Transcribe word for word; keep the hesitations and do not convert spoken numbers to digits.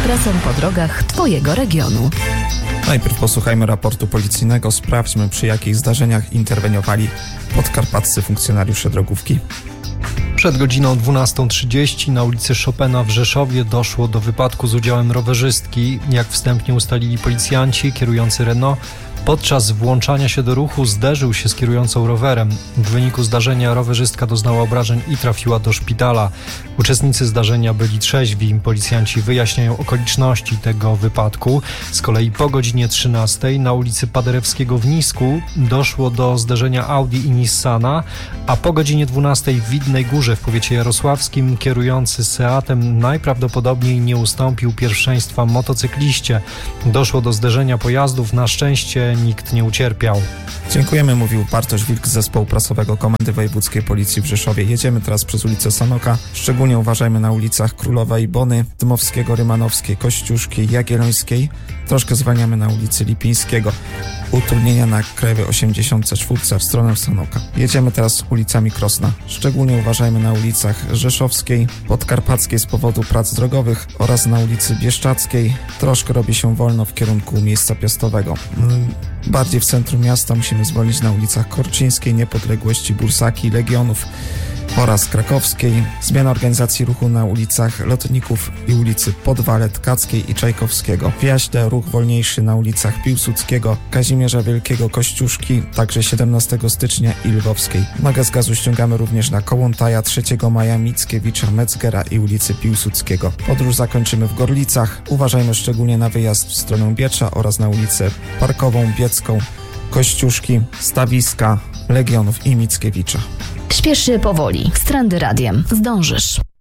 ekspresem po drogach Twojego regionu. Najpierw posłuchajmy raportu policyjnego. Sprawdźmy, przy jakich zdarzeniach interweniowali podkarpaccy funkcjonariusze drogówki. Przed godziną dwunastą trzydzieści na ulicy Chopina w Rzeszowie doszło do wypadku z udziałem rowerzystki. Jak wstępnie ustalili policjanci, kierujący Renault podczas włączania się do ruchu zderzył się z kierującą rowerem. W wyniku zdarzenia rowerzystka doznała obrażeń i trafiła do szpitala. Uczestnicy zdarzenia byli trzeźwi. Policjanci wyjaśniają okoliczności tego wypadku. Z kolei po godzinie trzynastej na ulicy Paderewskiego w Nisku doszło do zderzenia Audi i Nissana, a po godzinie dwunastej w Widnej Górze w powiecie jarosławskim kierujący Seatem najprawdopodobniej nie ustąpił pierwszeństwa motocykliście. Doszło do zderzenia pojazdów. Na szczęście nikt nie ucierpiał. Dziękujemy, mówił Bartosz Wilk z zespołu prasowego Komendy Wojewódzkiej Policji w Rzeszowie. Jedziemy teraz przez ulicę Sanoka. Szczególnie uważajmy na ulicach Królowej Bony, Dmowskiego, Rymanowskiej, Kościuszki, Jagiellońskiej. Troszkę zwalniamy na ulicy Lipińskiego. Utrudnienia na Krajowej osiemdziesiąt cztery w stronę Sanoka. Jedziemy teraz ulicami Krosna. Szczególnie uważajmy na ulicach Rzeszowskiej, Podkarpackiej z powodu prac drogowych oraz na ulicy Bieszczackiej. Troszkę robi się wolno w kierunku miejsca piastowego. Bardziej w centrum miasta musimy zwolnić na ulicach Korczyńskiej, Niepodległości, Bursaki, Legionów oraz Krakowskiej. Zmiana organizacji ruchu na ulicach Lotników i ulicy Podwalet, Kackiej i Czajkowskiego. W Jaśle ruch wolniejszy na ulicach Piłsudskiego, Kazimierza Wielkiego, Kościuszki, także siedemnastego stycznia i Lwowskiej. Nogę z gazu ściągamy również na Kołłątaja, trzeciego maja, Mickiewicza, Metzgera i ulicy Piłsudskiego. Podróż zakończymy w Gorlicach. Uważajmy szczególnie na wyjazd w stronę Biecza oraz na ulicę Parkową, Biecką, Kościuszki, Stawiska, Legionów i Mickiewicza. Śpiesz się powoli. Z Trendy Radiem. Zdążysz.